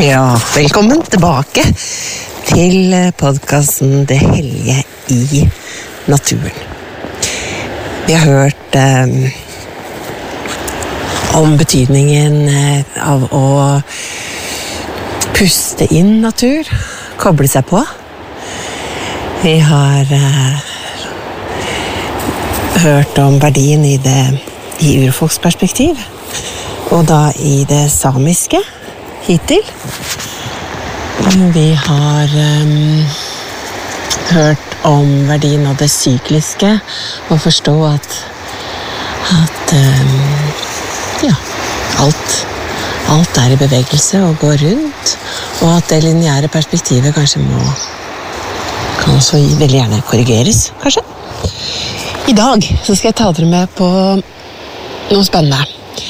Ja, velkommen tilbake til podcasten Det hellige i naturen. Vi har hørt om betydningen av å puste inn natur, koble seg på. Vi har hørt om verdien i urfolksperspektiv, og da i det samiske hittil. Vi har hørt om verdien av det sykliske, og forstå at alt er i bevegelse og går rundt, og at det lineære perspektivet kanskje kan også veldig gjerne korrigeres, kanskje. I dag så skal jeg ta dere med på noe spennende.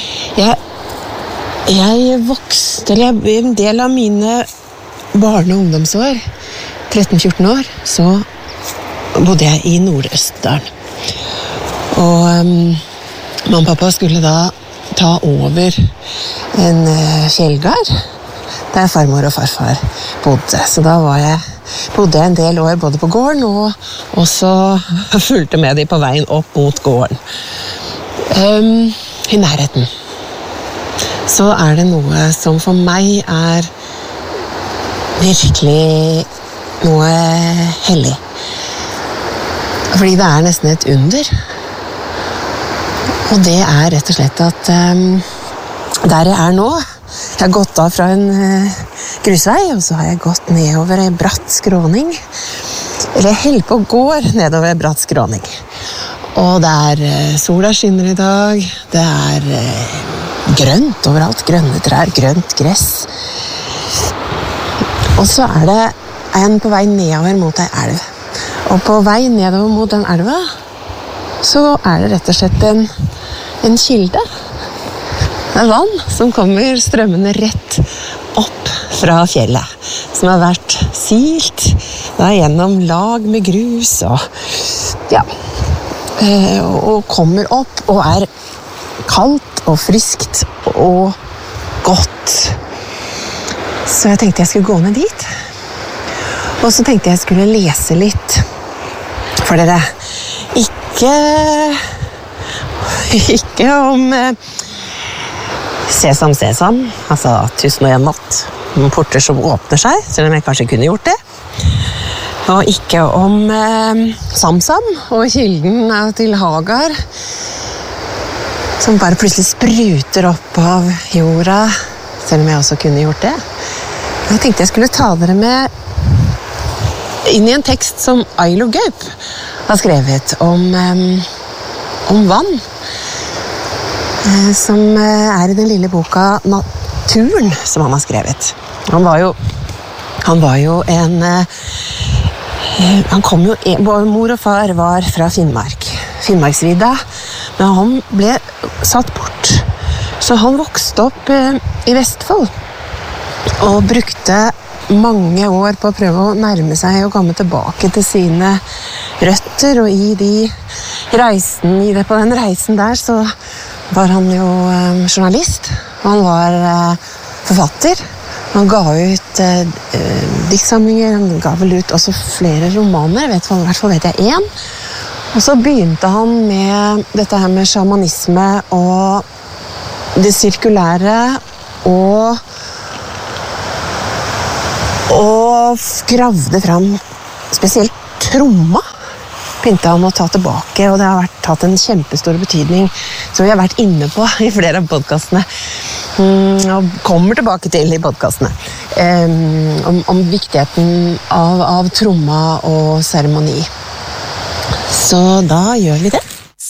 En del av mine barne- og ungdomsår, 13-14 år, så bodde jeg i Nord-Østerdalen. Og mamma og pappa skulle da ta over en fjellgard der farmor og farfar bodde. Så da bodde jeg en del år både på gården og også fulgte med dem på veien opp mot gården. I nærheten så er det noe som for meg er virkelig noe hellig. Fordi det er nesten et under. Og det er rett og slett at der jeg er nå, jeg har gått av fra en grusvei, og så har jeg gått nedover en bratt skråning. Eller jeg holder på å gå nedover en bratt skråning. Og sola skinner i dag, det er grønt overalt, grønne trær, grønt gress. Og så er jeg på vei nedover mot en elv. Og på vei nedover mot den elva, så er det rett og slett en kilde. Det er vann som kommer strømmende rett opp fra fjellet, som har vært silt gjennom lag med grus og kommer opp og er kaldt og friskt og godt. Så jeg tenkte jeg skulle gå ned dit. Og så tenkte jeg skulle lese litt for dere. Ikke om Sesam, sesam, altså 1001 natt, om porter som åpner seg, selv om jeg kanskje kunne gjort det. Og ikke om Samsam og kilden til Hagar, som bare plutselig spruter opp av jorda, selv om jeg også kunne gjort det. Jeg tenkte jeg skulle ta dere med inn i en tekst som Ailo Gaup har skrevet om vann, som er i den lille boka Naturen, som han har skrevet. Både mor og far var fra Finnmarksvidda, men han ble satt bort. Så han vokste opp i Vestfold og brukte mange år på å prøve å nærme seg og komme tilbake til sine røtter, og på den reisen der så var han jo journalist, og han var forfatter. Han ga ut diktsamlinger, han ga vel ut også flere romaner, i hvert fall vet jeg en. Og så begynte han med dette her med shamanisme og det sirkulære, og gravde fram spesielt tromma, begynte han å ta tilbake, og det har tatt en kjempestor betydning, som vi har vært inne på i flere av podcastene, og kommer tilbake til i podcastene, om viktigheten av tromma og seremoni. Så da gjør vi det.